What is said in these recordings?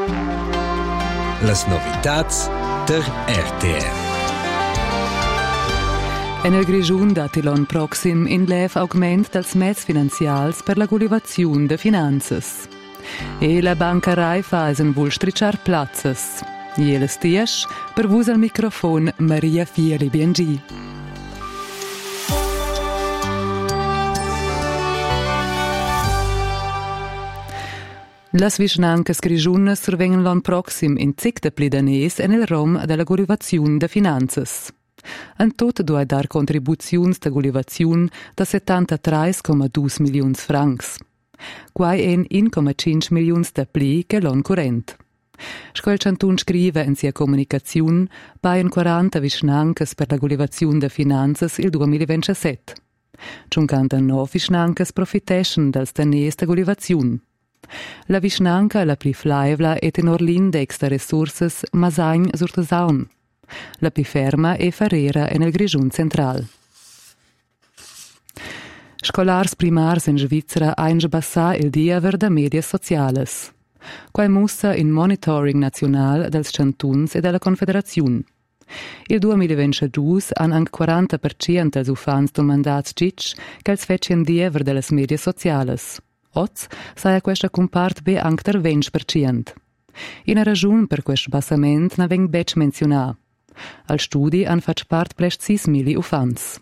Las novitats der RTR. Nel Grischun dati l'anno proxim in lev augment dels mezzi finanzials per la coltivazione de finanzas. E la banca Raiffeisen vuol stricciar plazzas. Jeles tiesch, per vus al microfon Maria Fieri BNG. Las vischnancas grischunnas survengan l'anno proxim in zecta plidanès en el rom della coltivazione de finanzas. En tot due dar contribuziuns de coltivazione da 73,2 milions francs. Quai en 1,5 milions de pli che l'anno corrent. Scoil Chantun scrive in sia comunicazione paien 40 vischnancas per la coltivazione de finanzas il 2027. 59 vischnancas profiteschen dels danès de coltivazione. La vischnanca la pli flaivla e tenor l'index de resurses Masagn sur de Saun. La più ferma è Farera nel Grischun central. Scolars primars in Svizzera hanno sbassà il dia ver da medias sociales. Quai mussa in monitoring nazional dels cantuns e della Confederazione. Il 2022 hanno anche 40% dels ufans domandats citsch che els fecien dia ver delle medias sociales. Oz saia questa compart be anche der 20%. In ragione per questo bassament na veng bec menzionà. Al studi han fatg part plest 6.000 ufans.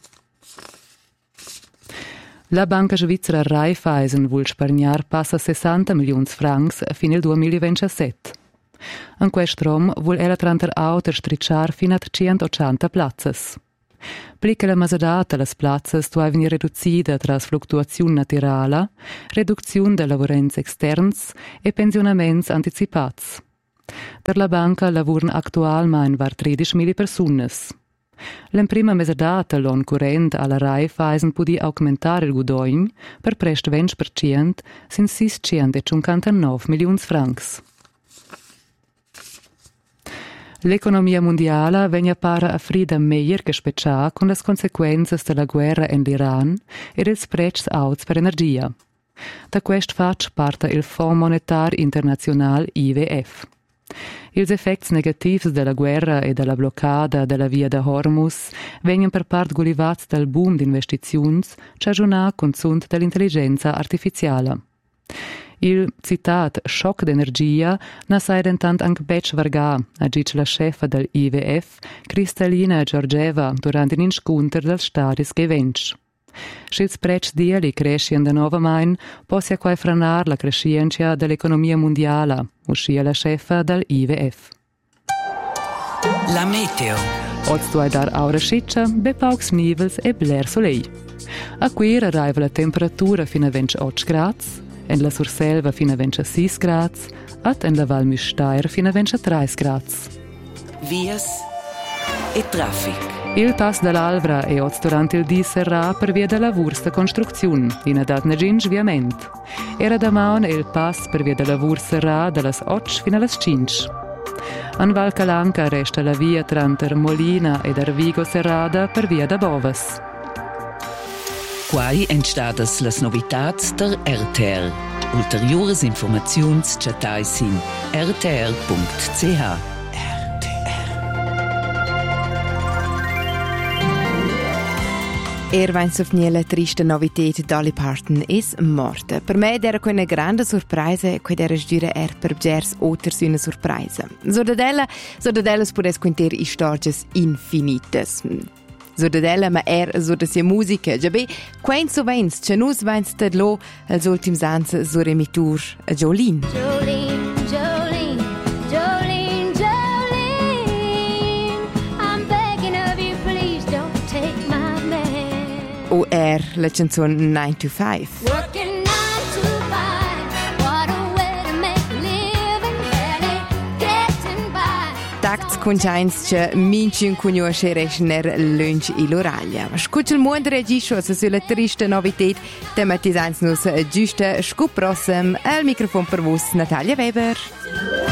La banca svizzera Raiffeisen vuol spargnar passa 60 milions francs a fin il 2027. En quest rom vuol ella tranter auter stricciar fin a 180 plazzas. Pli che la masadata las plazzas dua venir reducida tras fluctuazione naturala, reduzione de lavorenz externs e pensionaments anticipats. Per la banca lavorano attualmente var 13.000 personas. L'emprima mesadata l'on current alla Raiffeisen pudi aumentare il guadagno per prest 20% sin 659 milions francs. L'economia mondiale vegna para a frida meglio che specià con le conseguenze della guerra in Iran e dei prezzi alti per energia. Da questo faccia parte il Fonds Monetario Internazionale IWF. Ils effects negativi della guerra e della bloccada della via da Hormuz vengono per parte gulivats dal boom di investizioni ciagionà consum dell'intelligenza artificiale. Il citat shock d'energia na sai dentant anche bec vargà, ha dice la chefa del IWF, Kristalina Georgieva, durante un incontro del Stadis Gevench. Se il prezzo dieli cresce da nuova main, possa quai frenar la crescenza dell'economia mondiale, uscia la chefa del IWF. La meteo. Oggi due dar aura sciccia, be paucs nivels e bler solei. A qui arriva la temperatura fino a 28 gradi, en la Surselva fino a 26 gradi, at en la Val Müstair fino a 23 gradi. Vias e traffic. Il pass dell'Alvra è oggi durante il dì sarà per via della lavori di costruzione, in adat negin sviamento. Era da maun il pass per via della lavori sarà dalle 8 fino alle 5. An Val Calanca resta la via tra Molina ed Arvigo Serrada per via da Bovas. Quai entstadas las novitats der RTR. Ulteriores informaziuns chatais in rtr.ch. Vain sofniela triste novität Dolly Parton is morta. Per me era una grande sorpresa e era giura per gers oters una sorpresa. Sodadella pudes conter istorges infinitas. Sodadella ma so da sia musica. Già beh, quain so veins, c'è nus veins tadlo als ultims ans so remitur a Jolene. O la canzone 9 to 5. Working 9 to 5, what a way to make a living, barely getting by. Tacts conchains che mincin conosce resner lunch e l'oraglia. Scucel mondo reagisce sulla triste novità tematizzans nus giusta scuprossem al microfono per vos Natalia Weber.